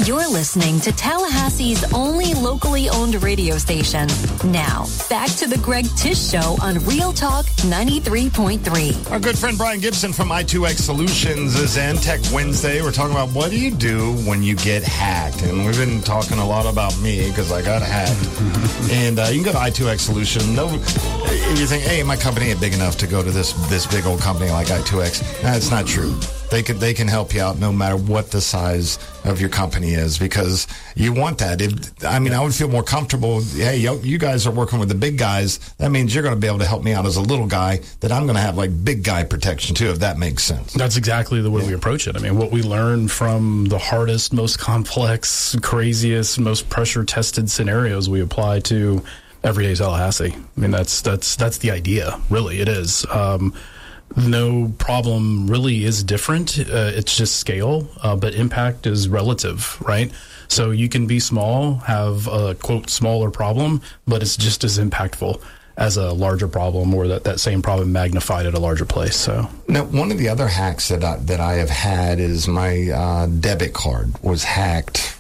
You're listening to Tallahassee's only locally owned radio station. Now, back to the Greg Tish Show on Real Talk 93.3. Our good friend Brian Gibson from I2X Solutions is in Tech Wednesday. We're talking about what do you do when you get hacked? And we've been talking a lot about me because I got hacked. And you can go to I2X Solutions. If you think, hey, my company ain't big enough to go to this big old company like I2X. That's not true. They can help you out no matter what the size of your company is, because you want that. I would feel more comfortable. Hey, you guys are working with the big guys. That means you're going to be able to help me out as a little guy, that I'm going to have like big guy protection too, if that makes sense. That's exactly the way we approach it. I mean, what we learn from the hardest, most complex, craziest, most pressure tested scenarios we apply to everyday Tallahassee. I mean, that's the idea. Really, it is. No problem really is different. It's just scale, but impact is relative, right? So you can be small, have a, quote, smaller problem, but it's just as impactful as a larger problem, or that same problem magnified at a larger place. So now, one of the other hacks that I have had is my debit card was hacked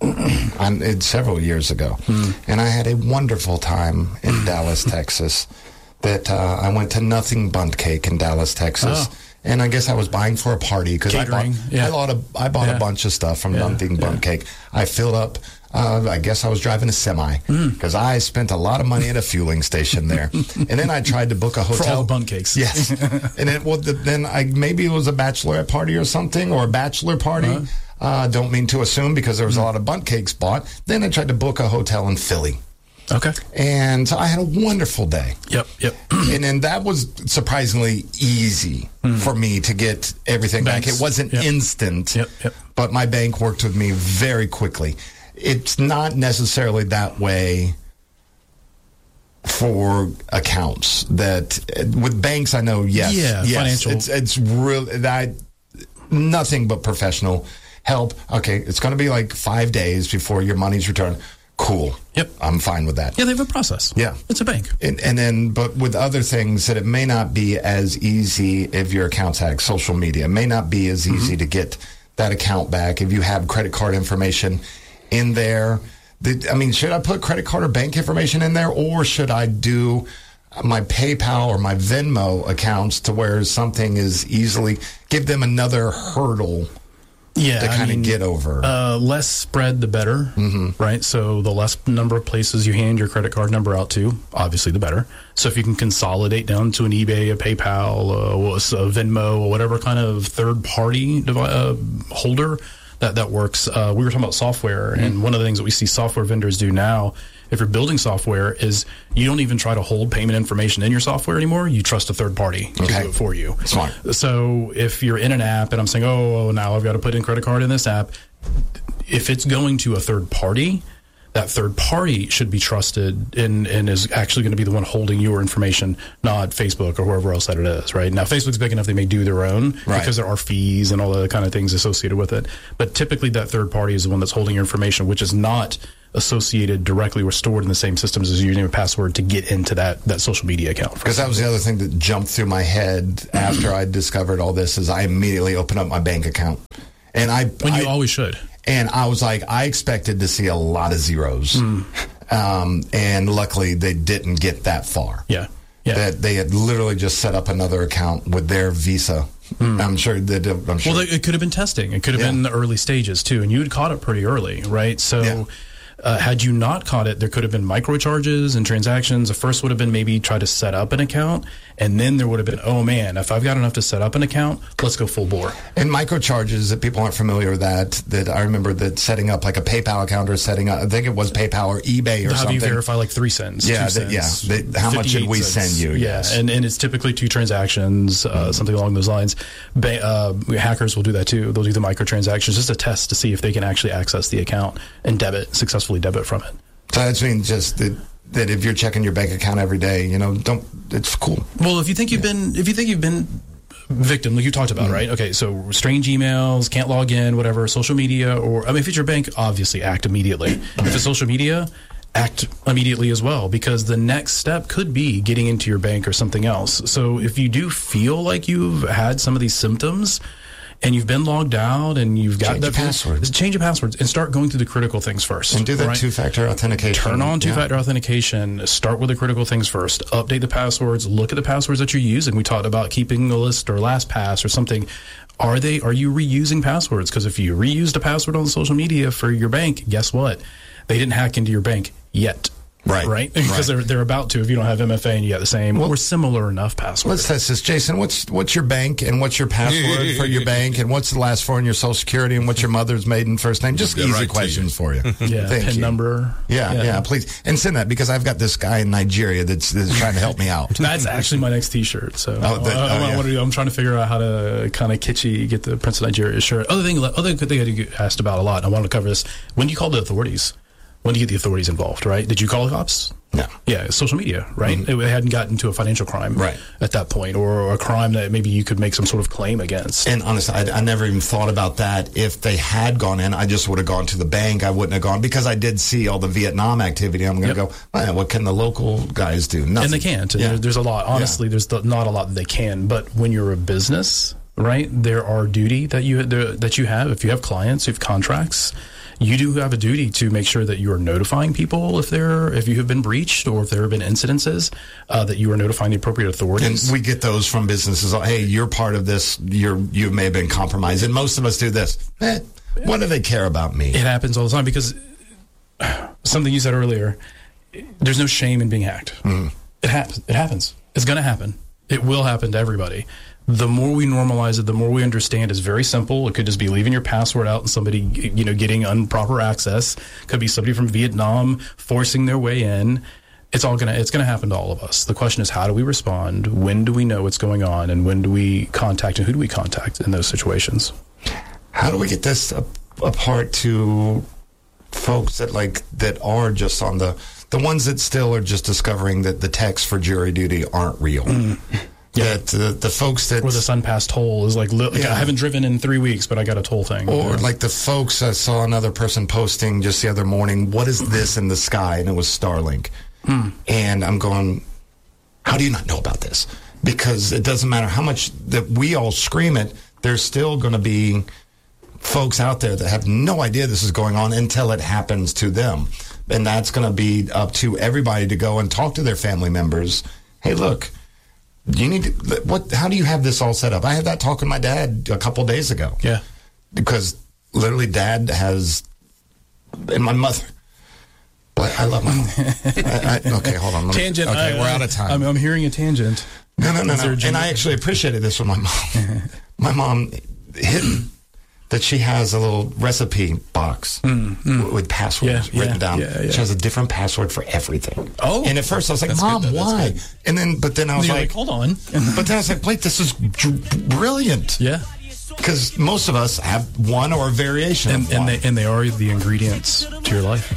several years ago. And I had a wonderful time in Dallas, Texas. That I went to Nothing Bundt Cake in Dallas, Texas. And I guess I was buying for a party because I bought a bunch of stuff from Nothing Bundt Cake. I filled up, I guess I was driving a semi because I spent a lot of money at a fueling station there. And then I tried to book a hotel. For all the Bundt Cakes. Yes. And maybe it was a bachelorette party or something, or a bachelor party. Don't mean to assume, because there was a lot of Bundt Cakes bought. Then I tried to book a hotel in Philly. Okay. And so I had a wonderful day. Yep. And then that was surprisingly easy for me to get everything back. It wasn't instant, but my bank worked with me very quickly. It's not necessarily that way for accounts. That with banks, I know, yes, financial. It's really that nothing but professional help. Okay, it's going to be like 5 days before your money's returned. Cool. Yep. I'm fine with that. Yeah, they have a process. Yeah. It's a bank. And then, but with other things that it may not be as easy if your account's hacked. Social media it may not be as easy to get that account back if you have credit card information in there. Should I put credit card or bank information in there, or should I do my PayPal or my Venmo accounts to where something is easily, give them another hurdle to kind of get over? Less spread, the better, right? So the less number of places you hand your credit card number out to, obviously the better. So if you can consolidate down to an eBay, a PayPal, a Venmo, or whatever kind of third-party holder, that works. We were talking about software, and one of the things that we see software vendors do now, if you're building software, is you don't even try to hold payment information in your software anymore. You trust a third party to do it for you. Smart. So if you're in an app and I'm saying, now I've got to put in credit card in this app, if it's going to a third party, that third party should be trusted and is actually going to be the one holding your information, not Facebook or whoever else that it is, right? Now, Facebook's big enough they may do their own because there are fees and all the kind of things associated with it. But typically that third party is the one that's holding your information, which is not associated directly or stored in the same systems as your username and password to get into that social media account. Because that was the other thing that jumped through my head after I discovered all this, is I immediately opened up my bank account. And you always should. And I was like, I expected to see a lot of zeros. And luckily, they didn't get that far. Yeah. That they had literally just set up another account with their Visa. I'm sure. Well, it could have been testing. It could have been the early stages, too. And you had caught it pretty early, right? So had you not caught it, there could have been microcharges and transactions. The first would have been maybe try to set up an account. And then there would have been, oh, man, if I've got enough to set up an account, let's go full bore. And microcharges, that people aren't familiar with that I remember that setting up like a PayPal account or setting up, I think it was PayPal or eBay or something. How do you verify like 3 cents? Yeah, 2 cents, how much did we send you? Yeah, yes. and it's typically 2 transactions, something along those lines. Hackers will do that too. They'll do the microtransactions just to test to see if they can actually access the account and successfully debit from it. So that means just that if you're checking your bank account every day, it's cool. Well, if you think you've been victim, like you talked about, right? Okay, so strange emails, can't log in, whatever, social media, if it's your bank, obviously act immediately. If it's social media, act immediately as well, because the next step could be getting into your bank or something else. So if you do feel like you've had some of these symptoms, and you've been logged out and you've got Change your passwords. Change your passwords and start going through the critical things first. And do that right? two-factor authentication. Turn on two-factor authentication. Start with the critical things first. Update the passwords. Look at the passwords that you're using. We talked about keeping a list or LastPass or something. Are you reusing passwords? Because if you reused a password on social media for your bank, guess what? They didn't hack into your bank yet. Right? Because they're about to if you don't have MFA and you got the same or similar enough passwords. Let's test this. Jason, what's your bank and what's your password for your bank and what's the last four in your social security and what's your mother's maiden first name? Just easy questions for you. Yeah, Thank PIN you. number. Yeah, please. And send that because I've got this guy in Nigeria that's trying to help me out. That's actually my next T-shirt. So I'm trying to figure out how to kind of kitschy get the Prince of Nigeria shirt. Other good thing I get asked about a lot, and I want to cover this. When do you call the authorities? When do you get the authorities involved, right? Did you call the cops? No. Yeah, it's social media, right? Mm-hmm. It hadn't gotten to a financial crime at that point or a crime that maybe you could make some sort of claim against. And honestly, I never even thought about that. If they had gone in, I just would have gone to the bank. I wouldn't have gone because I did see all the Vietnam activity. I'm going to go, what can the local guys do? Nothing. And they can't. There's a lot. Honestly, there's not a lot that they can. But when you're a business, right, there are duty that you have. If you have clients, you have contracts, you do have a duty to make sure that you are notifying people if you have been breached or if there have been incidences, that you are notifying the appropriate authorities. And we get those from businesses. Hey, you're part of this. You may have been compromised. And most of us do this. What do they care about me? It happens all the time because something you said earlier, there's no shame in being hacked. Mm. It happens. It's going to happen. It will happen to everybody. The more we normalize it, the more we understand it's very simple. It could just be leaving your password out and somebody, getting improper access. Could be somebody from Vietnam forcing their way in. It's going to happen to all of us. The question is, how do we respond? When do we know what's going on? And when do we contact and who do we contact in those situations? How do we get this apart to folks that are just on the ones that still are just discovering that the texts for jury duty aren't real? Mm. Yeah. That the folks that... Or this unpassed toll is I haven't driven in 3 weeks, but I got a toll thing. Or like the folks, I saw another person posting just the other morning, what is this in the sky? And it was Starlink. And I'm going, how do you not know about this? Because it doesn't matter how much that we all scream it, there's still going to be folks out there that have no idea this is going on until it happens to them. And that's going to be up to everybody to go and talk to their family members. Hey, look... You need to, how do you have this all set up? I had that talk with my dad a couple days ago. Yeah. Because literally dad has, and my mother, but I love my mom. Okay, hold on. Tangent. Okay, we're out of time. I'm hearing a tangent. No. And I actually appreciated this with my mom. My mom hidden that she has a little recipe box with passwords written down. Yeah. She has a different password for everything. Oh. And at first I was like, Mom, why? But then I was like, hold on. But then I was like, wait, this is brilliant. Yeah. Because most of us have one or a variation of one. And they are the ingredients to your life.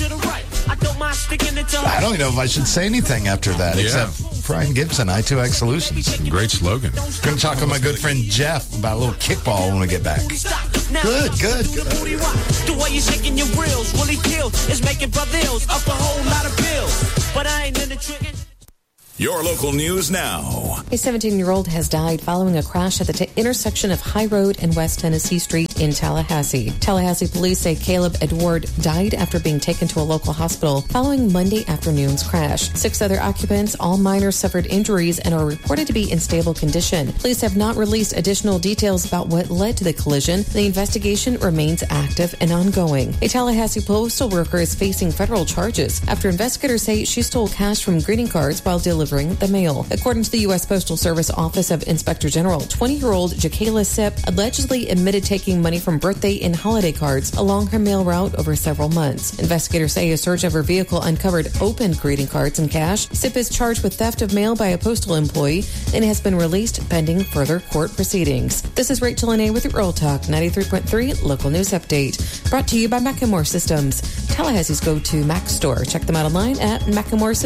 I don't even know if I should say anything after that, except Brian Gibson, I2X Solutions. Great slogan. Going to talk with my good friend Jeff about a little kickball when we get back. Good. The way you're shaking your grills really kill is making Brazils up a whole lot of bills. But I ain't in the trigger. Your local news now. A 17-year-old has died following a crash at the intersection of High Road and West Tennessee Street in Tallahassee. Tallahassee police say Caleb Edward died after being taken to a local hospital following Monday afternoon's crash. 6 other occupants, all minors, suffered injuries and are reported to be in stable condition. Police have not released additional details about what led to the collision. The investigation remains active and ongoing. A Tallahassee postal worker is facing federal charges after investigators say she stole cash from greeting cards while delivering the mail. According to the U.S. Postal Service Office of Inspector General, 20-year-old Jacayla Sipp allegedly admitted taking money from birthday and holiday cards along her mail route over several months. Investigators say a search of her vehicle uncovered opened greeting cards and cash. Sipp is charged with theft of mail by a postal employee and has been released pending further court proceedings. This is Rachel Lene with Real Talk 93.3 Local News Update. Brought to you by Macklemore Systems, Tallahassee's go-to Mac store. Check them out online at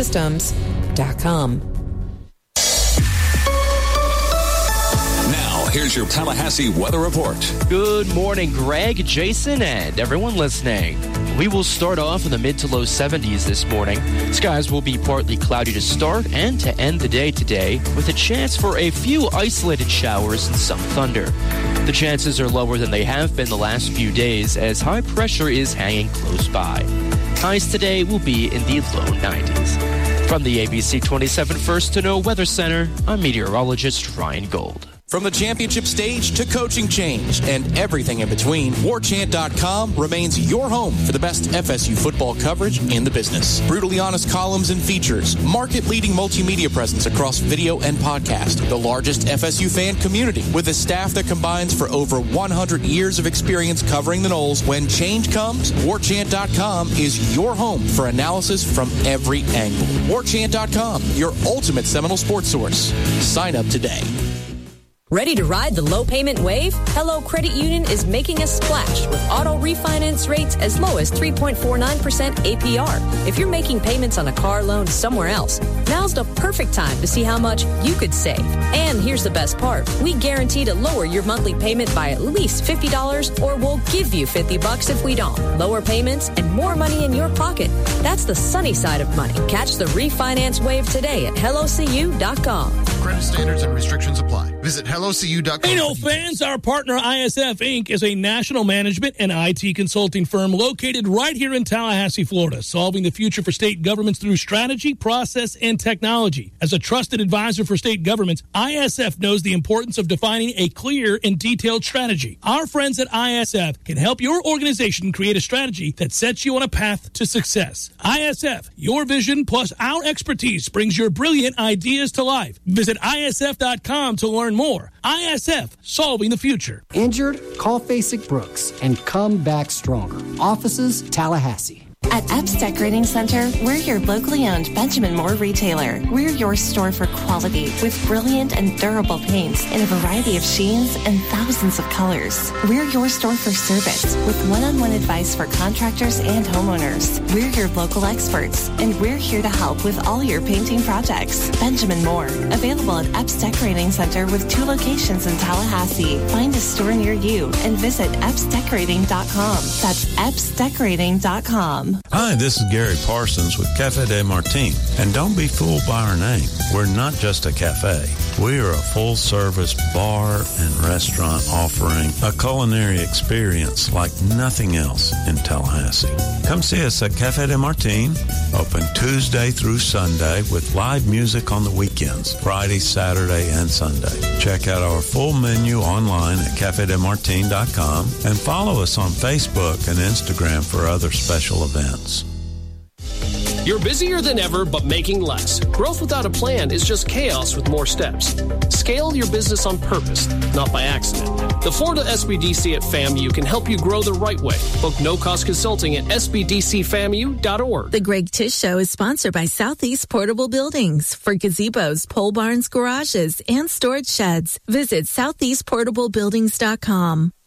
MacklemoreSystems.com. Now, here's your Tallahassee weather report. Good morning, Greg, Jason, and everyone listening. We will start off in the mid to low 70s this morning. Skies will be partly cloudy to start and to end the day today, with a chance for a few isolated showers and some thunder. The chances are lower than they have been the last few days as high pressure is hanging close by. Highs today will be in the low 90s. From the ABC 27 First to Know Weather Center, I'm meteorologist Ryan Gold. From the championship stage to coaching change and everything in between, WarChant.com remains your home for the best FSU football coverage in the business. Brutally honest columns and features, market-leading multimedia presence across video and podcast, the largest FSU fan community with a staff that combines for over 100 years of experience covering the Noles. When change comes, WarChant.com is your home for analysis from every angle. WarChant.com, your ultimate Seminole sports source. Sign up today. Ready to ride the low payment wave? Hello Credit Union is making a splash with auto refinance rates as low as 3.49% APR. If you're making payments on a car loan somewhere else, now's the perfect time to see how much you could save. And here's the best part. We guarantee to lower your monthly payment by at least $50 or we'll give you $50 if we don't. Lower payments and more money in your pocket. That's the sunny side of money. Catch the refinance wave today at HelloCU.com. Credit standards and restrictions apply. Visit HelloCU.com. Hey, no fans, our partner ISF Inc. is a national management and IT consulting firm located right here in Tallahassee, Florida, solving the future for state governments through strategy, process, and technology. As a trusted advisor for state governments, ISF knows the importance of defining a clear and detailed strategy. Our friends at ISF can help your organization create a strategy that sets you on a path to success. ISF, your vision plus our expertise brings your brilliant ideas to life. Visit ISF.com to learn more. ISF, solving the future. Injured? Call Fasig Brooks and come back stronger. Offices, Tallahassee. At Epps Decorating Center, we're your locally owned Benjamin Moore retailer. We're your store for quality with brilliant and durable paints in a variety of sheens and thousands of colors. We're your store for service with one-on-one advice for contractors and homeowners. We're your local experts, and we're here to help with all your painting projects. Benjamin Moore, available at Epps Decorating Center with 2 locations in Tallahassee. Find a store near you and visit EppsDecorating.com. That's EppsDecorating.com. Hi, this is Gary Parsons with Cafe de Martin. And don't be fooled by our name. We're not just a cafe. We are a full-service bar and restaurant offering a culinary experience like nothing else in Tallahassee. Come see us at Cafe de Martin, open Tuesday through Sunday with live music on the weekends, Friday, Saturday, and Sunday. Check out our full menu online at cafedemartin.com and follow us on Facebook and Instagram for other special events. You're busier than ever, but making less. Growth without a plan is just chaos with more steps. Scale your business on purpose, not by accident. The Florida SBDC at FAMU can help you grow the right way. Book no-cost consulting at sbdcfamu.org. The Greg Tish Show is sponsored by Southeast Portable Buildings for gazebos, pole barns, garages, and storage sheds. Visit southeastportablebuildings.com.